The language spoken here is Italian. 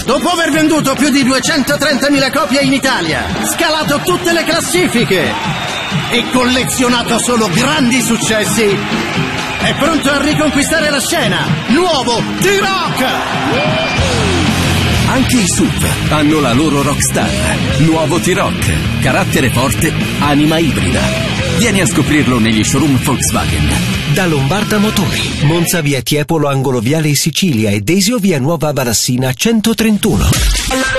Dopo aver venduto più di 230.000 copie in Italia, scalato tutte le classifiche e collezionato solo grandi successi, è pronto a riconquistare la scena. Nuovo T-Rock! Anche i SUV hanno la loro rockstar. Nuovo T-Rock. Carattere forte, anima ibrida. Vieni a scoprirlo negli showroom Volkswagen. Da Lombarda Motori, Monza via Tiepolo angolo viale Sicilia e Desio via Nuova Barassina 131.